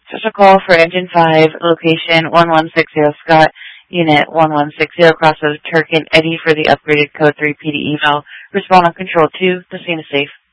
Special call for Engine 5, location 1160 Scott, Unit 1160, crossover Turk and Eddy for the upgraded Code 3 PD eval. Respond on Control 2. The scene is safe.